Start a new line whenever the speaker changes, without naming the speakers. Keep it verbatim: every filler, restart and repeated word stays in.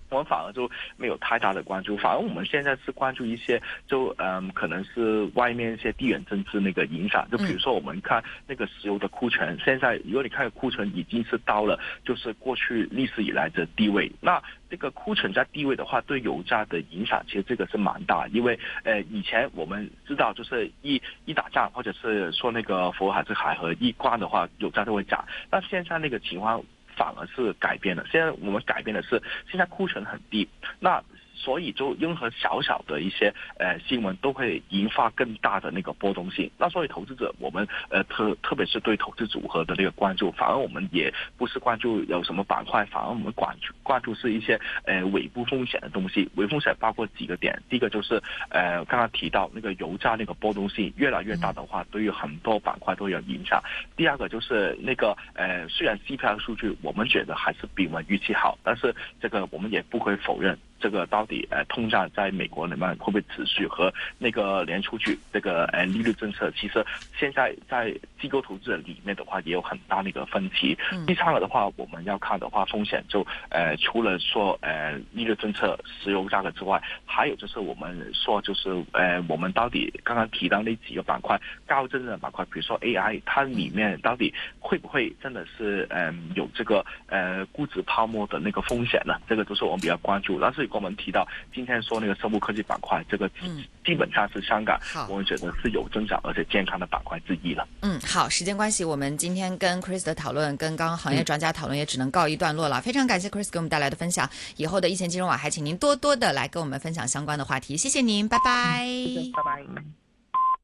我们反而就没有太大的关注，反而我们现在是关注一些就嗯可能是外面一些地缘政治那个影响，就比如说我们看那个石油的库存，现在如果你看库存已经是到了就是过去历史以来的低位，那这个库存在低位的话，对油价的影响其实这个是蛮大，因为呃以前我们知道就是一一打仗或者是说那个佛海之海河一关的话，油价就会涨，但现在那个情况反而是改变了，现在我们改变的是现在库存很低，那所以就任何小小的一些呃新闻都会引发更大的那个波动性。那所以投资者我们呃特特别是对投资组合的那个关注，反而我们也不是关注有什么板块，反而我们关注关注是一些呃尾部风险的东西。尾部风险包括几个点，第一个就是呃刚刚提到那个油价那个波动性越来越大的话，对于很多板块都有影响。第二个就是那个呃虽然 C P I 数据我们觉得还是比我们预期好，但是这个我们也不会否认。这个到底呃通胀在美国里面会不会持续，和那个联储局这个呃利率政策，其实现在在机构投资者里面的话也有很大的一个分歧。嗯、第三个的话，我们要看的话，风险就呃除了说呃利率政策、石油价格之外，还有就是我们说就是呃我们到底刚刚提到那几个板块，高增长板块，比如说 A I， 它里面到底会不会真的是呃有这个呃估值泡沫的那个风险呢？这个都是我们比较关注。但是我们提到今天说那个生物科技板块，这个基本上是香港、嗯、我们觉得是有增长而且健康的板块之一了。
嗯，好，时间关系，我们今天跟 Chris 的讨论，跟刚刚行业专家讨论也只能告一段落了。嗯、非常感谢 Chris 给我们带来的分享，以后的一线金融网还请您多多的来跟我们分享相关的话题，谢谢您，拜拜。
嗯、拜拜。